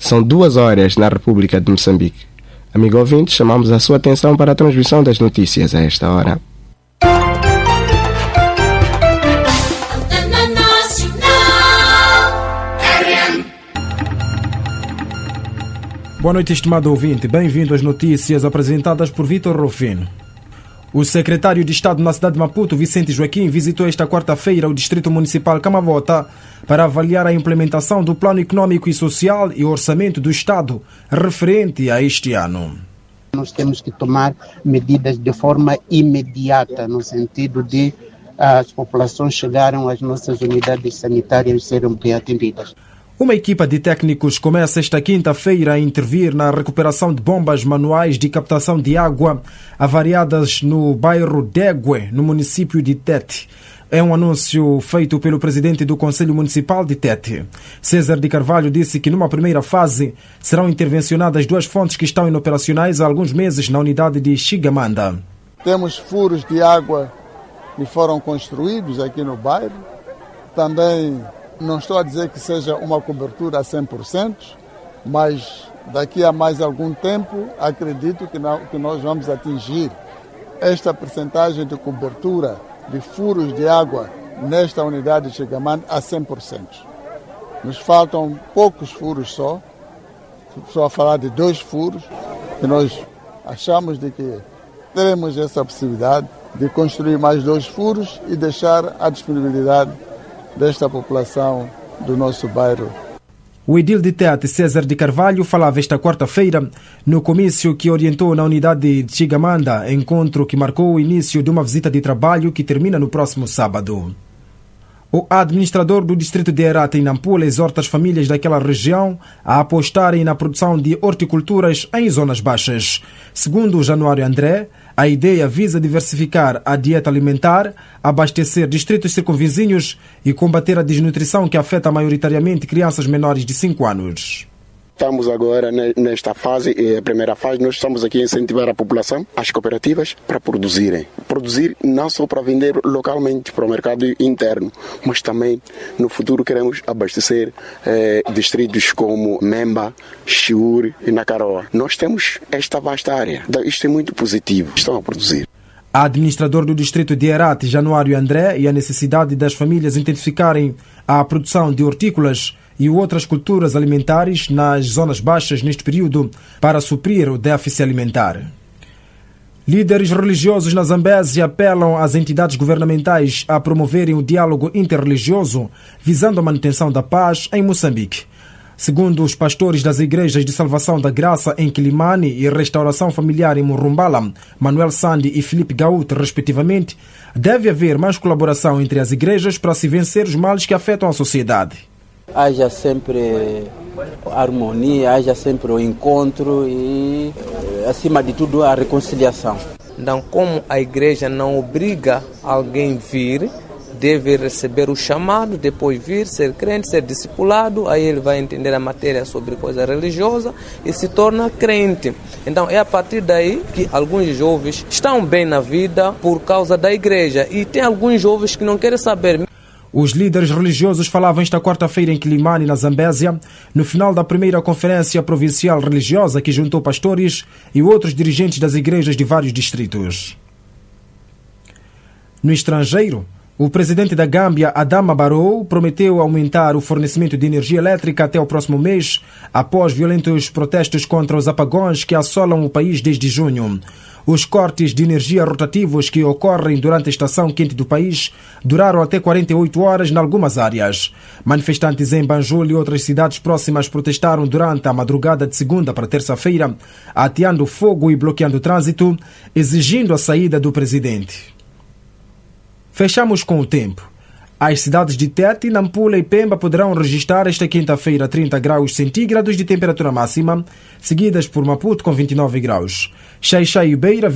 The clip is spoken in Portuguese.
São 2 horas na República de Moçambique. Amigo ouvinte, chamamos a sua atenção para a transmissão das notícias a esta hora. Boa noite, estimado ouvinte. Bem-vindo às notícias apresentadas por Vitor Rufino. O secretário de Estado na cidade de Maputo, Vicente Joaquim, visitou esta quarta-feira o Distrito Municipal Camavota para avaliar a implementação do Plano Econômico e Social e Orçamento do Estado referente a este ano. Nós temos que tomar medidas de forma imediata, no sentido de as populações chegarem às nossas unidades sanitárias e serem bem atendidas. Uma equipa de técnicos começa esta quinta-feira a intervir na recuperação de bombas manuais de captação de água avariadas no bairro Degue, no município de Tete. É um anúncio feito pelo presidente do Conselho Municipal de Tete. César de Carvalho disse que numa primeira fase serão intervencionadas 2 fontes que estão inoperacionais há alguns meses na unidade de Xigamanda. Temos furos de água que foram construídos aqui no bairro. Também não estou a dizer que seja uma cobertura a 100%, mas daqui a mais algum tempo acredito que nós vamos atingir esta percentagem de cobertura de furos de água nesta unidade de Xigamanda a 100%. Nos faltam poucos furos só a falar de 2 furos, que nós achamos de que teremos essa possibilidade de construir mais 2 furos e deixar à disponibilidade desta população do nosso bairro. O edil de Tete, César de Carvalho, falava esta quarta-feira no comício que orientou na unidade de Xigamanda, encontro que marcou o início de uma visita de trabalho que termina no próximo sábado. O administrador do distrito de Herata, em Nampula, exorta as famílias daquela região a apostarem na produção de horticulturas em zonas baixas. Segundo o Januário André, a ideia visa diversificar a dieta alimentar, abastecer distritos circunvizinhos e combater a desnutrição que afeta maioritariamente crianças menores de 5 anos. Estamos agora nesta fase, a primeira fase, nós estamos aqui a incentivar a população, as cooperativas, para produzirem. Produzir não só para vender localmente para o mercado interno, mas também no futuro queremos abastecer distritos como Memba, Chiure e Nacaroa. Nós temos esta vasta área, isto é muito positivo, estão a produzir. A administrador do distrito de Herate, Januário André, e a necessidade das famílias intensificarem a produção de hortícolas e outras culturas alimentares nas zonas baixas neste período para suprir o déficit alimentar. Líderes religiosos na Zambésia apelam às entidades governamentais a promoverem o diálogo interreligioso visando a manutenção da paz em Moçambique. Segundo os pastores das igrejas de Salvação da Graça em Quilimane e Restauração Familiar em Murumbala, Manuel Sandi e Filipe Gaúte, respectivamente, deve haver mais colaboração entre as igrejas para se vencer os males que afetam a sociedade. Haja sempre harmonia, haja sempre o encontro e, acima de tudo, a reconciliação. Então, como a igreja não obriga alguém a vir, deve receber o chamado, depois vir, ser crente, ser discipulado, aí ele vai entender a matéria sobre coisa religiosa e se torna crente. Então, é a partir daí que alguns jovens estão bem na vida por causa da igreja e tem alguns jovens que não querem saber. Os líderes religiosos falavam esta quarta-feira em Quilimane, na Zambésia, no final da primeira conferência provincial religiosa que juntou pastores e outros dirigentes das igrejas de vários distritos. No estrangeiro, o presidente da Gâmbia, Adama Barrow, prometeu aumentar o fornecimento de energia elétrica até o próximo mês, após violentos protestos contra os apagões que assolam o país desde junho. Os cortes de energia rotativos que ocorrem durante a estação quente do país duraram até 48 horas em algumas áreas. Manifestantes em Banjul e outras cidades próximas protestaram durante a madrugada de segunda para terça-feira, ateando fogo e bloqueando o trânsito, exigindo a saída do presidente. Fechamos com o tempo. As cidades de Tete, Nampula e Pemba poderão registrar esta quinta-feira 30 graus centígrados de temperatura máxima, seguidas por Maputo com 29 graus. Xai-Xai e Beira